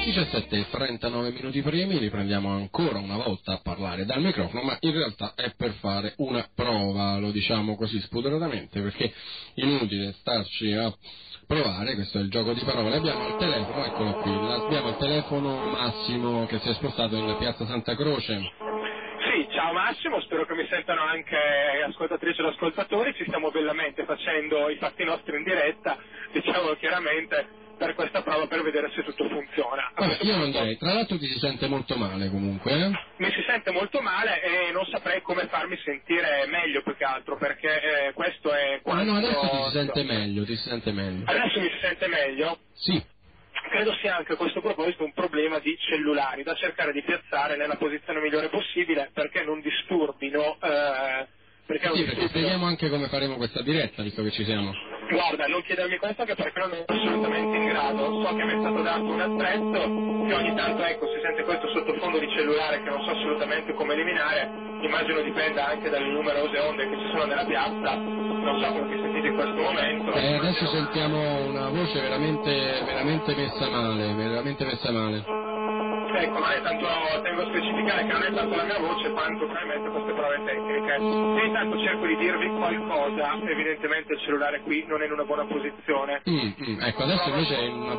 17:39 primi, riprendiamo ancora una volta a parlare dal microfono, ma in realtà è per fare una prova, lo diciamo così spudoratamente, perché inutile starci a provare, questo è il gioco di parole. Abbiamo al telefono, eccolo qui, abbiamo al telefono Massimo che si è spostato in piazza Santa Croce. Sì, ciao Massimo, spero che mi sentano anche ascoltatrici ed ascoltatori, ci stiamo bellamente facendo i fatti nostri in diretta, diciamo chiaramente, per questa prova, per vedere se tutto funziona. Io non direi, tra l'altro ti si sente molto male comunque, Mi si sente molto male e non saprei come farmi sentire meglio, più che altro, perché questo è quanto... no, adesso ti si sente meglio, Adesso mi si sente meglio? Sì. Credo sia anche a questo proposito un problema di cellulari da cercare di piazzare nella posizione migliore possibile perché non disturbino... perché spieghiamo anche come faremo questa diretta, visto che ci siamo. Guarda, non chiedermi questo anche perché non è assolutamente in grado. So che mi è stato dato un attrezzo che ogni tanto, ecco, si sente questo sottofondo di cellulare che non so assolutamente come eliminare. Immagino dipenda anche dalle numerose onde che ci sono nella piazza. Non so come vi sentite in questo momento. Adesso sentiamo una voce veramente messa male. Ecco, non è tanto, tengo a specificare che non è tanto la mia voce quanto probabilmente queste prove tecniche. Io intanto cerco di dirvi qualcosa, evidentemente il cellulare qui non è in una buona posizione. Ecco, adesso invece è in una...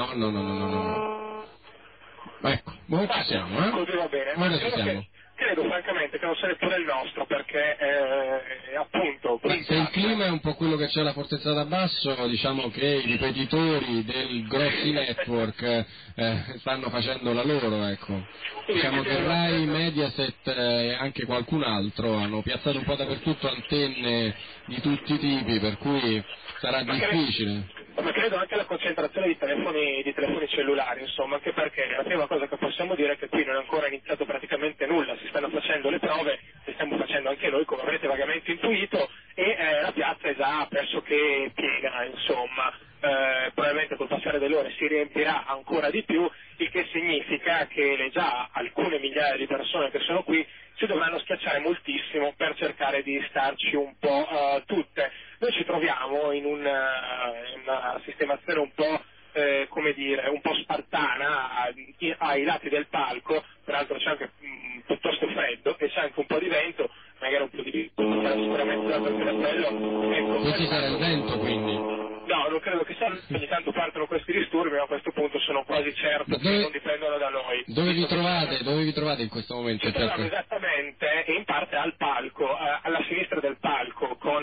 No. Ecco, ci siamo, Così va bene, ma credo francamente che non sia neppure il nostro, perché appunto... Se il clima è un po' quello che c'è alla Fortezza da Basso, diciamo che i ripetitori del grossi network stanno facendo la loro, ecco. Diciamo che Rai, Mediaset e anche qualcun altro hanno piazzato un po' dappertutto antenne di tutti i tipi, per cui sarà difficile. Ma credo anche la concentrazione di telefoni cellulari, insomma, anche perché la prima cosa che possiamo dire è che qui non è ancora iniziato praticamente nulla, si stanno facendo le prove, le stiamo facendo anche noi, come avrete vagamente intuito, e la piazza è già pressoché piena, insomma, probabilmente col passare delle ore si riempirà ancora di più, il che significa che le già alcune migliaia di persone che sono qui si dovranno schiacciare moltissimo per cercare di starci un po' tutte. Noi ci troviamo in una sistemazione un po' come dire, un po' spartana ai lati del palco, peraltro c'è anche piuttosto freddo e c'è anche un po' di vento, magari un po' di sicuramente dato anche da quello. Ecco, ci sarà il vento quindi? No, non credo che sia, ogni tanto partono questi disturbi, ma a questo punto sono quasi certo che non dipendono da noi. Dove vi trovate in questo momento? Ci troviamo esattamente in parte al palco, alla sinistra del palco, con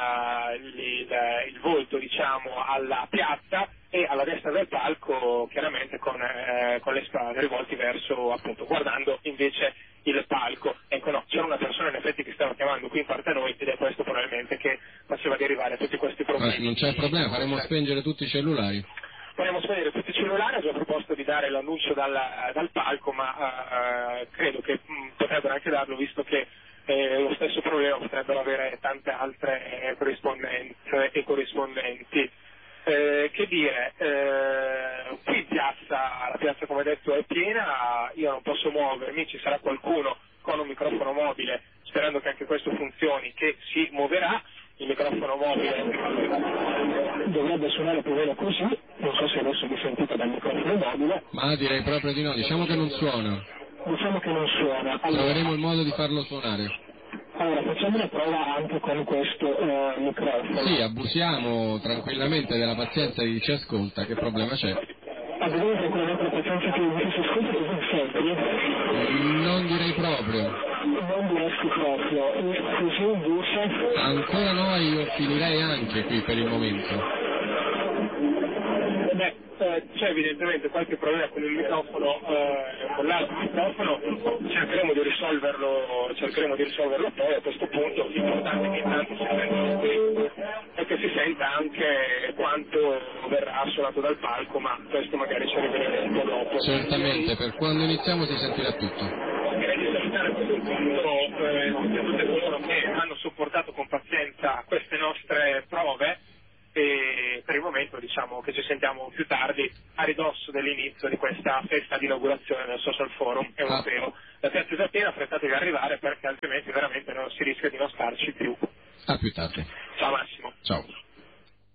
il volto, diciamo, alla piazza, e alla destra del palco chiaramente con le spalle rivolti verso, appunto, guardando invece il palco. Ecco, no, c'era una persona in effetti che stava chiamando qui in parte a noi, ed è questo probabilmente che faceva derivare tutti questi problemi. Non c'è problema, faremo spengere tutti i cellulari. Faremo spegnere tutti i cellulari, ho già proposto di dare l'annuncio dal palco, ma credo che potrebbero anche darlo, visto che lo stesso problema potrebbero avere tante altre corrispondenze e corrispondenti. Che dire, qui la piazza come detto è piena, io non posso muovermi, ci sarà qualcuno con un microfono mobile, sperando che anche questo funzioni, che si muoverà. Il microfono mobile dovrebbe suonare più o meno così, non so se adesso vi sentite dal microfono mobile. Ma direi proprio di no, diciamo che non suona. Diciamo che non suona. Troveremo il modo di farlo suonare. Allora, facciamo una prova anche con questo microfono. Sì, abusiamo tranquillamente della pazienza di chi ci ascolta, che problema c'è? Abusiamo tranquillamente della pazienza di chi ci ascolta, che non sente? Non direi proprio. Non riesco proprio, e così invece... Ancora no, io finirei anche qui per il momento. C'è evidentemente qualche problema con il microfono, con l'altro microfono, cercheremo di risolverlo poi. A questo punto l'importante è che intanto si senta qui e che si senta anche quanto verrà suonato dal palco, ma questo magari ci arriveremo un po' dopo. Certamente, per quando iniziamo si sentirà tutto. Direi di salutare a questo punto tutte coloro che hanno sopportato con pazienza queste nostre prove, e per il momento diciamo che ci sentiamo più tardi, a ridosso dell'inizio di questa festa di inaugurazione del Social Forum europeo. La piazza è già piena, affrettatevi ad arrivare perché altrimenti veramente si rischia di non starci più. A più tardi. Ciao Massimo. Ciao.